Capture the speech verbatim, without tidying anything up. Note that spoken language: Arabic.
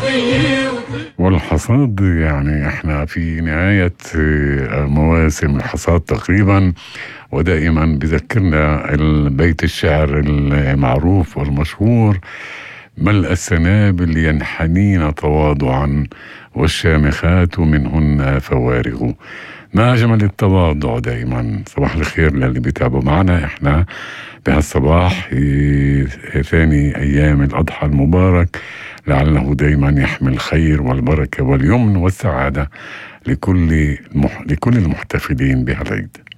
والحصاد يعني احنا في نهاية مواسم الحصاد تقريبا، ودائما بذكرنا البيت الشعر المعروف والمشهور: ملء السنابل ينحنين تواضعا والشامخات منهن فوارغ. ما أجمل التواضع دائما. صباح الخير للي بيتابعوا معنا. احنا بهالصباح في ثاني أيام الأضحى المبارك، لعله دائما يحمل الخير والبركة واليمن والسعادة لكل المح... لكل المحتفلين بهالعيد.